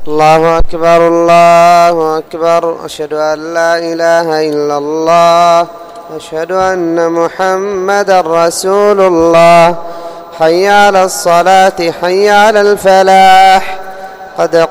الله أكبر الله أكبر. أشهد أن لا إله إلا الله. أشهد أن محمدا رسول الله. حي على الصلاة حي على الفلاح. قد